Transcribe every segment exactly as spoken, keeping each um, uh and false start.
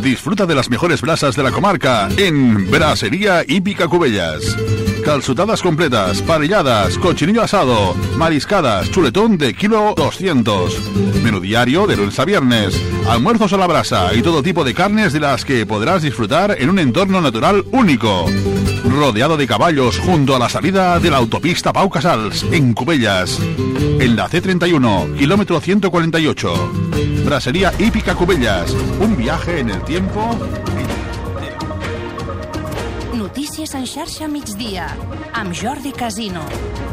Disfruta de las mejores brasas de la comarca en Brasería Hípica Cubellas. Calzutadas completas, parrilladas, cochinillo asado, mariscadas, chuletón de kilo doscientos. Menú diario de lunes a viernes, almuerzos a la brasa y todo tipo de carnes de las que podrás disfrutar en un entorno natural único. Rodeado de caballos junto a la salida de la autopista Pau Casals, en Cubellas. En la C treinta y uno, kilómetro ciento cuarenta y ocho. Brasería Hípica Cubellas, un viaje en el tiempo... Notícies en xarxa migdia, amb Jordi Casino.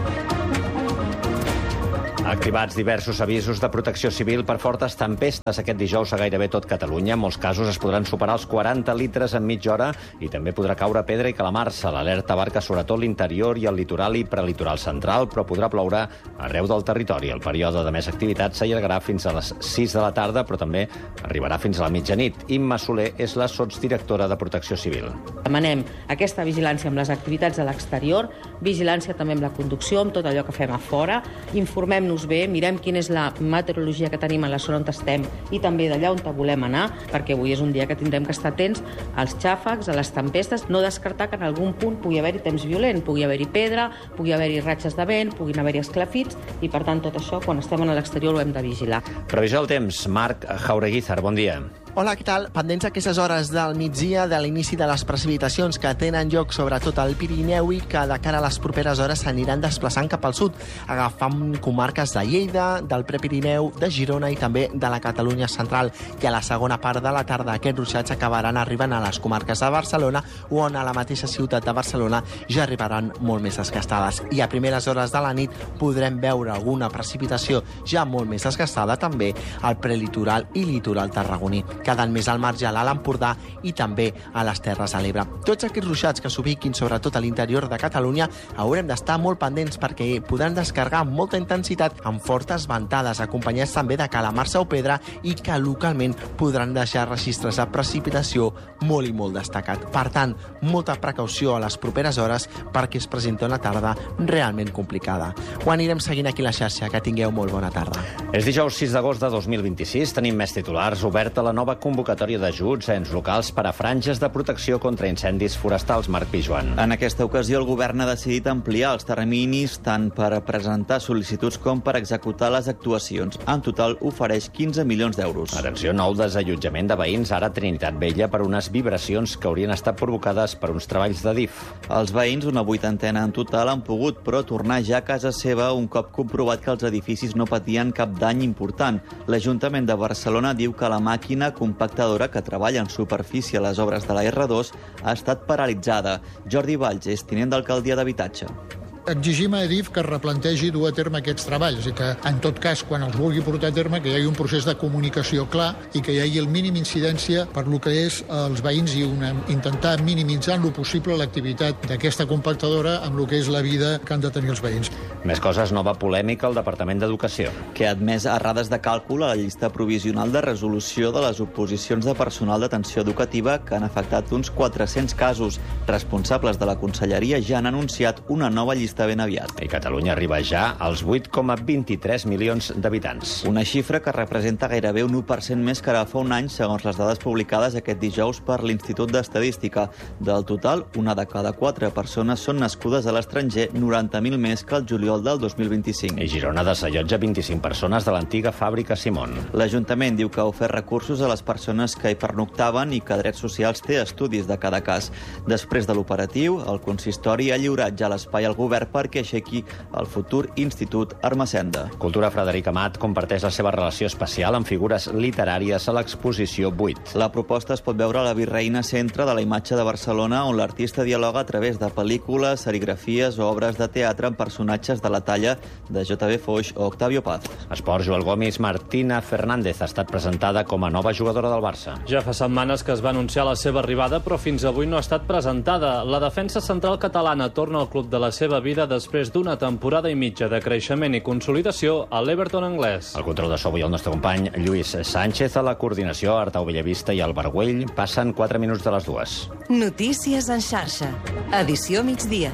Activats diversos avisos de protecció civil per fortes tempestes aquest dijous a gairebé tot Catalunya. En molts casos es podran superar els quaranta litres en mitja hora i també podrà caure pedra i calamarsa. L'alerta abarca sobretot l'interior i el litoral i prelitoral central, però podrà ploure arreu del territori. El període de més activitat s'allargarà fins a les sis de la tarda, però també arribarà fins a la mitjanit. Imma Soler és la sotsdirectora de Protecció Civil. Demanem aquesta vigilància amb les activitats de l'exterior, vigilància també amb la conducció, amb tot allò que fem a fora, informem-nos bé, mirem quina és la meteorologia que tenim en la zona on estem i també d'allà on volem anar, perquè avui és un dia que tindrem que estar atents als xàfecs, a les tempestes, no descartar que en algun punt pugui haver-hi temps violent, pugui haver-hi pedra, pugui haver-hi ratxes de vent, puguin haver-hi esclafits i, per tant, tot això, quan estem a l'exterior, ho hem de vigilar. Previsió del temps. Marc Jaureguizar, bon dia. Hola, què tal? Pendents aquestes hores del migdia de l'inici de les precipitacions que tenen lloc sobretot al Pirineu i que de cara a les properes hores s'aniran desplaçant cap al sud, agafant comarques de Lleida, del Prepirineu, de Girona i també de la Catalunya central. I a la segona part de la tarda aquests ruixats acabaran arribant a les comarques de Barcelona, on a la mateixa ciutat de Barcelona ja arribaran molt més desgastades. I a primeres hores de la nit podrem veure alguna precipitació ja molt més desgastada també al prelitoral i litoral tarragoní, quedant més al marge a l'Alt Empordà i també a les Terres de l'Ebre. Tots aquests ruixats que s'ubiquin sobretot a l'interior de Catalunya haurem d'estar molt pendents perquè podran descarregar amb molta intensitat amb fortes ventades, acompanyats també de calamarsa o pedra i que localment podran deixar registres de precipitació molt i molt destacat. Per tant, molta precaució a les properes hores perquè es presenta una tarda realment complicada. Ho anirem seguint aquí a la xarxa. Que tingueu molt bona tarda. És dijous sis d'agost de dos mil vint-i-sis. Tenim més titulars. Oberta la nova convocatòria d'ajuts a ens locals per a franges de protecció contra incendis forestals. Marc Pijuan. En aquesta ocasió, el govern ha decidit ampliar els terminis tant per presentar sol·licituds com per executar les actuacions. En total, ofereix quinze milions d'euros. Atenció, nou desallotjament de veïns ara a Trinitat Vella per unes vibracions que haurien estat provocades per uns treballs de D I F. Els veïns, una vuitantena en total, han pogut, però, tornar ja a casa seva un cop comprovat que els edificis no patien cap dany important. L'Ajuntament de Barcelona diu que la màquina compactadora que treballa en superfície a les obres de la erre dos ha estat paralitzada. Jordi Valls és tinent d'alcaldia d'Habitatge. Exigim a Edif que replantegi dur a terme aquests treballs i que, en tot cas, quan els vulgui portar a terme, que hi hagi un procés de comunicació clar i que hi hagi el mínim incidència per lo que és els veïns i una, intentar minimitzar en lo possible l'activitat d'aquesta compactadora amb lo que és la vida que han de tenir els veïns. Més coses, nova polèmica al Departament d'Educació. Que ha admès errades de càlcul a la llista provisional de resolució de les oposicions de personal d'atenció educativa que han afectat uns quatre-cents casos. Responsables de la Conselleria ja han anunciat una nova llista ben aviat. I Catalunya arriba ja als vuit coma vint-i-tres milions d'habitants. Una xifra que representa gairebé un u per cent més que ara fa un any, segons les dades publicades aquest dijous per l'Institut d'Estadística. Del total, una de cada quatre persones són nascudes a l'estranger, noranta mil més que el juliol del dos mil vint-i-cinc. I Girona desallotja vint-i-cinc persones de l'antiga fàbrica Simón. L'Ajuntament diu que ha ofert recursos a les persones que hi pernoctaven i que Drets Socials té estudis de cada cas. Després de l'operatiu, el consistori ha lliurat ja l'espai al govern perquè aixequi el futur Institut Ermessenda. Cultura. Frederic Amat comparteix la seva relació especial amb figures literàries a l'exposició vuit. La proposta es pot veure a la Virreina Centre de la Imatge de Barcelona, on l'artista dialoga a través de pel·lícules, serigrafies o obres de teatre amb personatges de la talla de J B Foix o Octavio Paz. Esport. Joel Gomis. Martina Fernández ha estat presentada com a nova jugadora del Barça. Ja fa setmanes que es va anunciar la seva arribada, però fins avui no ha estat presentada. La defensa central catalana torna al club de la seva vida després d'una temporada i mitja de creixement i consolidació a l'Everton anglès. El control de so avui el nostre company Lluís Sánchez, a la coordinació Artau Bellavista i Albert Güell. Passen quatre minuts de les dues. Notícies en xarxa. Edició migdia.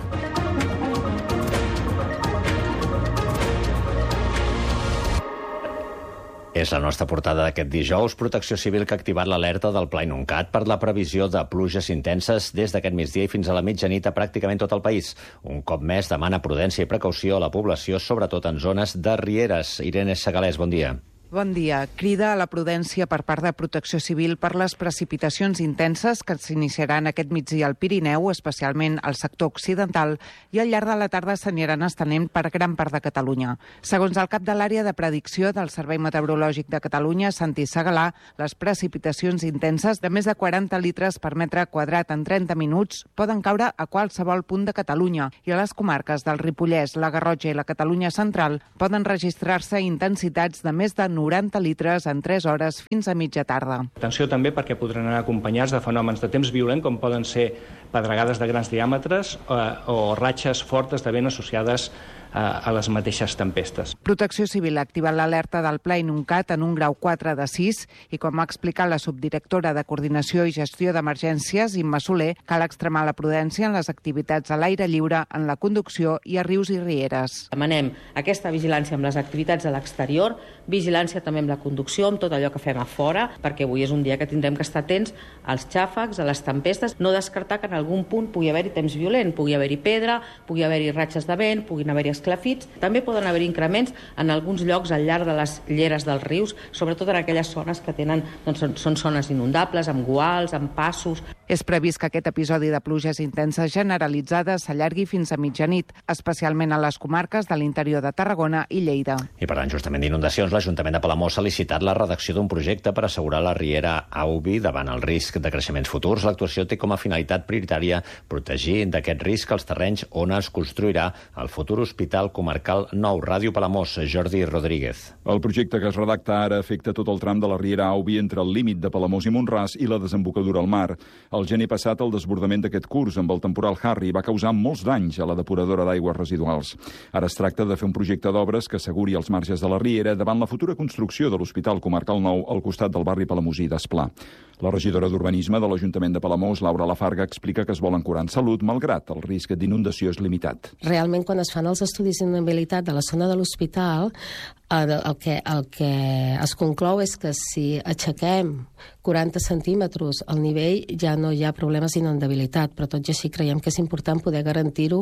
És la nostra portada d'aquest dijous. Protecció Civil que ha activat l'alerta del Pla Inuncat per la previsió de pluges intenses des d'aquest migdia i fins a la mitjanit a pràcticament tot el país. Un cop més demana prudència i precaució a la població, sobretot en zones de rieres. Irene Segalés, bon dia. Bon dia. Crida a la prudència per part de Protecció Civil per les precipitacions intenses que s'iniciaran aquest migdia al Pirineu, especialment al sector occidental, i al llarg de la tarda s'aniran estenent per gran part de Catalunya. Segons el cap de l'àrea de predicció del Servei Meteorològic de Catalunya, Santi Segalà, les precipitacions intenses de més de quaranta litres per metre quadrat en trenta minuts poden caure a qualsevol punt de Catalunya i a les comarques del Ripollès, la Garrotxa i la Catalunya central poden registrar-se intensitats de més de noranta litres en tres hores fins a mitja tarda. Atenció també perquè podran anar acompanyats de fenòmens de temps violent com poden ser pedregades de grans diàmetres eh, o ratxes fortes de vent associades a les mateixes tempestes. Protecció Civil ha activat l'alerta del Pla Inuncat en un grau quatre de sis i, com ha explicat la subdirectora de Coordinació i Gestió d'Emergències, Imma Soler, cal extremar la prudència en les activitats a l'aire lliure, en la conducció i a rius i rieres. Demanem aquesta vigilància amb les activitats a l'exterior, vigilància també amb la conducció, amb tot allò que fem a fora, perquè avui és un dia que tindrem que estar atents als xàfecs, a les tempestes, no descartar que en algun punt pugui haver-hi temps violent, pugui haver-hi pedra, pugui haver-hi ratxes de vent, puguin haver-hi esclafits. També poden haver increments en alguns llocs al llarg de les lleres dels rius, sobretot en aquelles zones que tenen, doncs, són, són zones inundables, amb guals, amb passos. És previst que aquest episodi de pluges intenses generalitzades s'allargui fins a mitjanit, especialment a les comarques de l'interior de Tarragona i Lleida. I parlant justament d'inundacions, l'Ajuntament de Palamós ha licitat la redacció d'un projecte per assegurar la riera Aubi davant el risc de creixements futurs. L'actuació té com a finalitat prioritària protegir d'aquest risc els terrenys on es construirà el futur hospital comarcal nou. Ràdio Palamós, Jordi Rodríguez. El projecte que es redacta ara afecta tot el tram de la riera Aubi entre el límit de Palamós i Mont-ras i la desembocadura al mar. El gener passat, el desbordament d'aquest curs amb el temporal Harry va causar molts danys a la depuradora d'aigües residuals. Ara es tracta de fer un projecte d'obres que asseguri els marges de la riera davant la futura construcció de l'Hospital Comarcal nou al costat del barri palamosí d'Esplà. La regidora d'Urbanisme de l'Ajuntament de Palamós, Laura Lafarga, explica que es volen curar en salut, malgrat el risc d'inundació és limitat. Realment, quan es fan els estudis d'inundabilitat de la zona de l'hospital, el que, el que es conclou és que si aixequem quaranta centímetres al nivell ja no hi ha problemes d'inundabilitat, però tot i així creiem que és important poder garantir-ho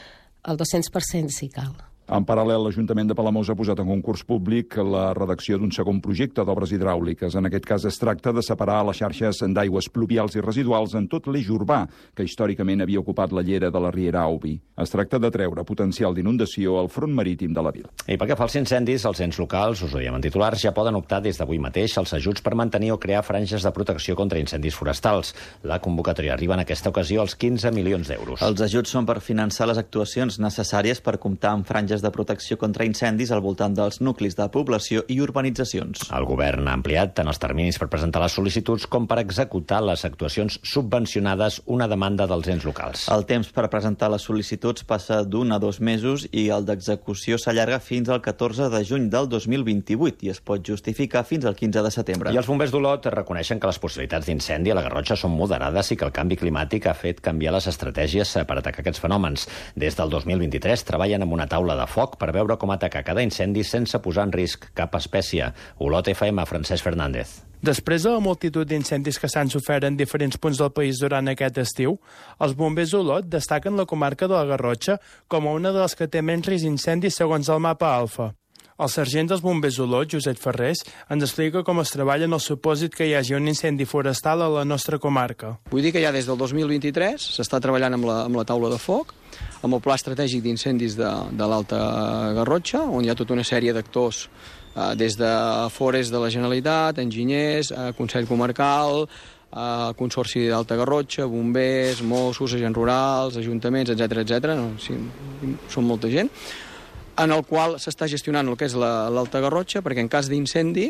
al dos-cents per cent si cal. En paral·lel, l'Ajuntament de Palamós ha posat en concurs públic la redacció d'un segon projecte d'obres hidràuliques. En aquest cas es tracta de separar les xarxes d'aigües pluvials i residuals en tot l'eix urbà, que històricament havia ocupat la llera de la riera Aubi. Es tracta de treure potencial d'inundació al front marítim de la vila. I pel que fa als incendis, els ens locals, us ho diem en titulars, ja poden optar des d'avui mateix als ajuts per mantenir o crear franges de protecció contra incendis forestals. La convocatòria arriba en aquesta ocasió als quinze milions d'euros. Els ajuts són per finançar les actuacions necessàries per comptar amb franges de protecció contra incendis al voltant dels nuclis de població i urbanitzacions. El govern ha ampliat tant els terminis per presentar les sol·licituds com per executar les actuacions subvencionades, una demanda dels ens locals. El temps per presentar les sol·licituds passa d'un a dos mesos i el d'execució s'allarga fins al catorze de juny del dos mil vint-i-vuit i es pot justificar fins al quinze de setembre. I els bombers d'Olot reconeixen que les possibilitats d'incendi a la Garrotxa són moderades i que el canvi climàtic ha fet canviar les estratègies per atacar aquests fenòmens. Des del dos mil vint-i-tres treballen amb una taula de foc per veure com atacar cada incendi sense posar en risc cap espècie. Olot F M, Francesc Fernández. Després de la multitud d'incendis que s'han sofert en diferents punts del país durant aquest estiu, els bombers d'Olot destaquen la comarca de la Garrotxa com a una de les que té menys risc d'incendis segons el mapa Alfa. El sergent dels bombers d'Olot, Josep Ferrés, ens explica com es treballa en el supòsit que hi hagi un incendi forestal a la nostra comarca. Vull dir que ja des del dos mil vint-i-tres s'està treballant amb la, amb la taula de foc, amb el pla estratègic d'incendis de, de l'Alta Garrotxa, on hi ha tota una sèrie d'actors, eh, des de Fores de la Generalitat, enginyers, eh, Consell Comarcal, eh, Consorci d'Alta Garrotxa, bombers, Mossos, agents rurals, ajuntaments, etcètera, etcètera. No, sí, són molta gent, en el qual s'està gestionant el que és l'Alta Garrotxa, perquè en cas d'incendi,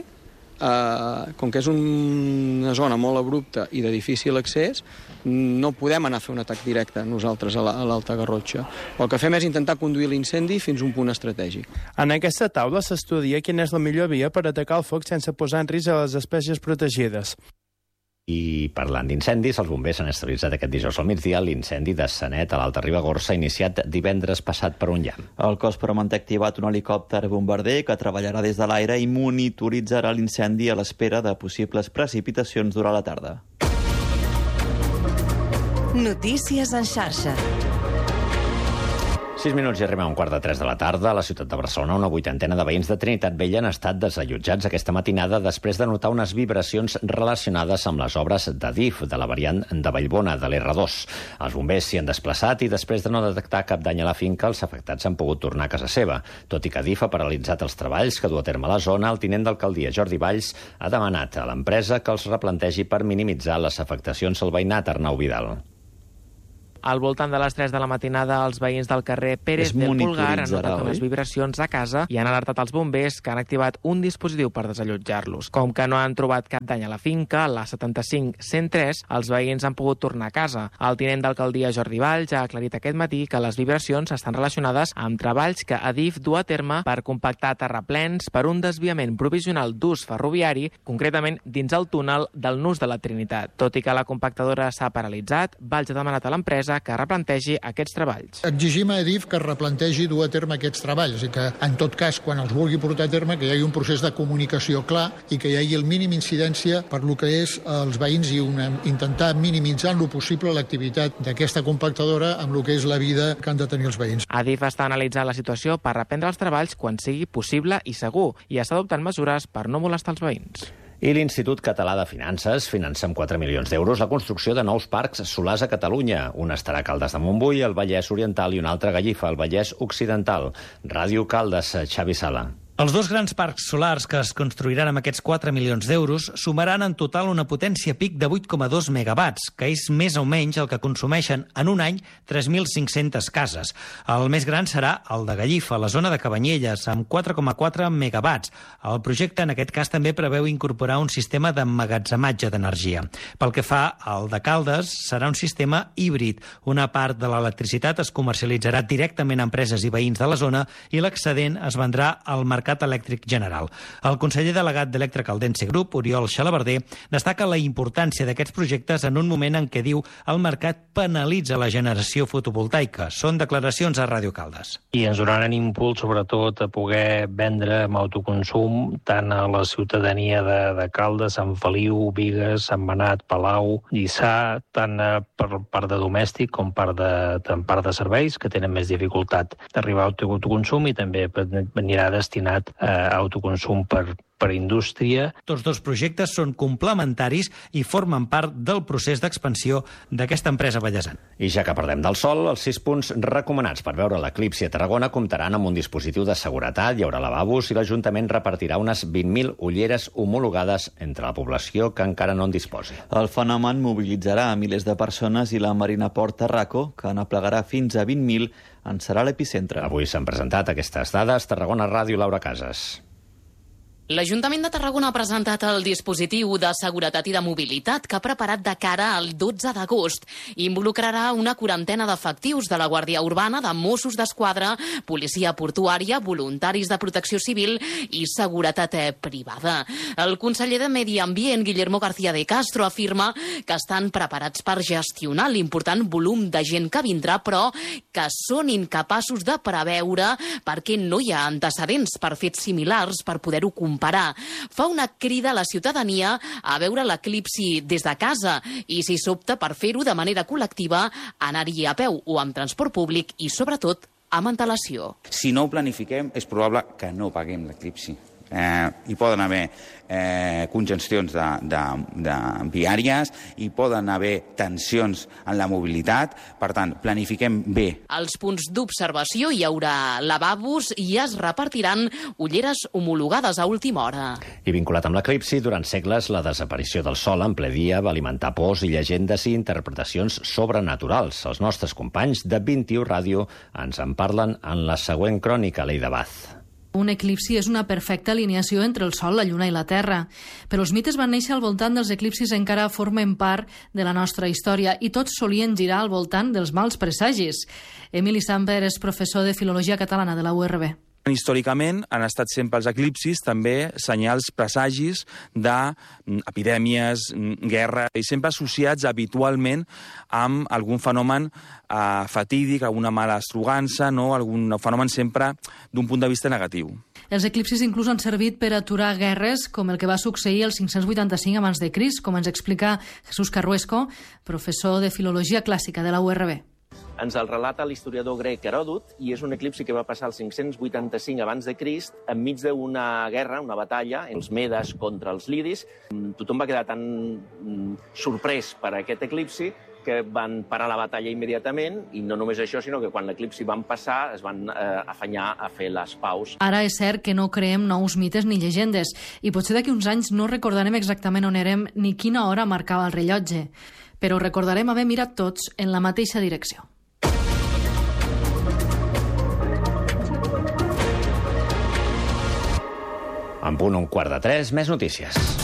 eh, com que és una zona molt abrupta i de difícil accés, no podem anar a fer un atac directe nosaltres a l'Alta Garrotxa. El que fem és intentar conduir l'incendi fins a un punt estratègic. En aquesta taula s'estudia quina és la millor via per atacar el foc sense posar en risc a les espècies protegides. I parlant d'incendis, els bombers han estabilitzat aquest dijous al migdia l'incendi de Sanet a l'Alta Ribagorça, iniciat divendres passat per un llamp. El cos però manté activat un helicòpter bombarder que treballarà des de l'aire i monitoritzarà l'incendi a l'espera de possibles precipitacions durant la tarda. Notícies en xarxa. Sis minuts i arribem a un quart de tres de la tarda. A la ciutat de Barcelona, una vuitantena de veïns de Trinitat Vella han estat desallotjats aquesta matinada després de notar unes vibracions relacionades amb les obres d'Adif, de la variant de Vallbona, de l'erre dos. Els bombers s'hi han desplaçat i després de no detectar cap dany a la finca, els afectats han pogut tornar a casa seva. Tot i que Adif ha paralitzat els treballs que du a terme a la zona, el tinent d'alcaldia Jordi Valls ha demanat a l'empresa que els replantegi per minimitzar les afectacions al veïnat. Arnau Vidal. Al voltant de les tres de la matinada, els veïns del carrer Pérez del Pulgar han notat unes vibracions a casa i han alertat els bombers, que han activat un dispositiu per desallotjar-los. Com que no han trobat cap dany a la finca, la setanta-cinc cent tres, els veïns han pogut tornar a casa. El tinent d'alcaldia Jordi Valls ha aclarit aquest matí que les vibracions estan relacionades amb treballs que Adif du a terme per compactar terraplens per un desviament provisional d'ús ferroviari, concretament dins el túnel del Nus de la Trinitat. Tot i que la compactadora s'ha paralitzat, Valls ha demanat a l'empresa que replantegi aquests treballs. Exigim a Adif que replantegi dur a terme aquests treballs i que, en tot cas, quan els vulgui portar a terme, que hi hagi un procés de comunicació clar i que hi hagi el mínim incidència per lo que és els veïns i una, intentar minimitzar en lo possible l'activitat d'aquesta compactadora amb lo que és la vida que han de tenir els veïns. Adif està analitzant la situació per reprendre els treballs quan sigui possible i segur i està adoptant mesures per no molestar els veïns. I l'Institut Català de Finances finança amb quatre milions d'euros la construcció de nous parcs solars a Catalunya. Un estarà a Caldes de Montbui, al Vallès Oriental, i un altre a Gallifa, al Vallès Occidental. Ràdio Caldes, Xavi Sala. Els dos grans parcs solars que es construiran amb aquests quatre milions d'euros sumaran en total una potència pic de vuit coma dos megawatts, que és més o menys el que consumeixen en un any tres mil cinc-centes cases. El més gran serà el de Gallifa, a la zona de Cabanyelles, amb quatre coma quatre megawatts. El projecte, en aquest cas, també preveu incorporar un sistema d'emmagatzematge d'energia. Pel que fa al de Caldes, serà un sistema híbrid. Una part de l'electricitat es comercialitzarà directament a empreses i veïns de la zona i l'excedent es vendrà al mercat elèctric general. El conseller delegat d'Electrocaldense Group, Oriol Xalabarder, destaca la importància d'aquests projectes en un moment en què diu el mercat penalitza la generació fotovoltaica. Són declaracions a Ràdio Caldes. I ens donaran impuls, sobretot, a poder vendre amb autoconsum tant a la ciutadania de, de Caldes, Sant Feliu, Bigues, Sant Benat, Palau, Lliçà, tant per part de domèstic com part de, tant part de serveis, que tenen més dificultat d'arribar a autoconsum, i també anirà destinat a autoconsum per, per indústria. Tots dos projectes són complementaris i formen part del procés d'expansió d'aquesta empresa vallesana. I ja que parlem del sol, els sis punts recomanats per veure l'eclipsi a Tarragona comptaran amb un dispositiu de seguretat, hi haurà lavabos i l'Ajuntament repartirà unes vint mil ulleres homologades entre la població que encara no en disposi. El fenomen mobilitzarà a milers de persones i la Marina Port Tarraco, que n'aplegarà fins a vint mil, en serà l'epicentre. Avui s'han presentat aquestes dades. Tarragona Ràdio, Laura Casas. L'Ajuntament de Tarragona ha presentat el dispositiu de seguretat i de mobilitat que ha preparat de cara al dotze d'agost. Involucrarà una quarantena d'efectius de la Guàrdia Urbana, de Mossos d'Esquadra, policia portuària, voluntaris de protecció civil i seguretat privada. El conseller de Medi Ambient, Guillermo García de Castro, afirma que estan preparats per gestionar l'important volum de gent que vindrà, però que són incapaços de preveure perquè no hi ha antecedents per fets similars per poder-ho comparar. Fa una crida a la ciutadania a veure l'eclipsi des de casa i, si s'opta per fer-ho de manera col·lectiva, anar-hi a peu o amb transport públic i, sobretot, amb antelació. Si no ho planifiquem, és probable que no paguem l'eclipsi. Eh, hi poden haver eh, congestions de, de, de viàries, hi poden haver tensions en la mobilitat, per tant, planifiquem bé. Als punts d'observació hi haurà lavabos i es repartiran ulleres homologades a última hora. I vinculat amb l'eclipsi, durant segles la desaparició del sol en ple dia va alimentar pors i llegendes i interpretacions sobrenaturals. Els nostres companys de vint-i-u Ràdio ens en parlen en la següent crònica, Leida Baz. Un eclipsi és una perfecta alineació entre el Sol, la Lluna i la Terra. Però els mites van néixer al voltant dels eclipsis, encara formen part de la nostra història i tots solien girar al voltant dels mals presagis. Emili Samper és professor de Filologia Catalana de la U R B. Històricament han estat sempre els eclipsis també senyals presagis d'epidèmies, guerra, i sempre associats habitualment amb algun fenomen eh, fatídic, alguna mala estrugança, no? Algun fenomen sempre d'un punt de vista negatiu. Els eclipsis inclús han servit per aturar guerres, com el que va succeir el cinc-cents vuitanta-cinc abans de Crist, com ens explica Jesús Carruesco, professor de Filologia Clàssica de la U R B. Ens el relata l'historiador grec Heròdot, i és un eclipsi que va passar el cinc-cents vuitanta-cinc abans de Crist, enmig d'una guerra, una batalla, els medes contra els lidis. Tothom va quedar tan sorprès per aquest eclipsi que van parar la batalla immediatament, i no només això, sinó que quan l'eclipsi van passar es van eh, afanyar a fer les paus. Ara és cert que no creem nous mites ni llegendes, i potser d'aquí uns anys no recordarem exactament on érem ni quina hora marcava el rellotge, però recordarem haver mirat tots en la mateixa direcció. En punt un quart de tres, més notícies.